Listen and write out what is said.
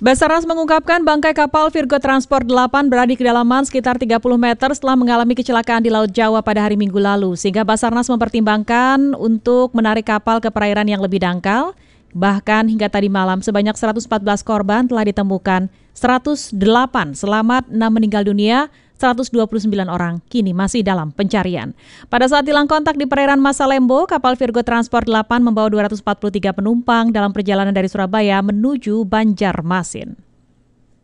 Basarnas mengungkapkan bangkai kapal Virgo Transport 8 berada di kedalaman sekitar 30 meter setelah mengalami kecelakaan di Laut Jawa pada hari Minggu lalu, sehingga Basarnas mempertimbangkan untuk menarik kapal ke perairan yang lebih dangkal. Bahkan hingga tadi malam sebanyak 114 korban telah ditemukan, 108 selamat, 6 meninggal dunia, 129 orang kini masih dalam pencarian. Pada saat hilang kontak di perairan Masalembo, kapal Virgo Transport 8 membawa 243 penumpang dalam perjalanan dari Surabaya menuju Banjarmasin.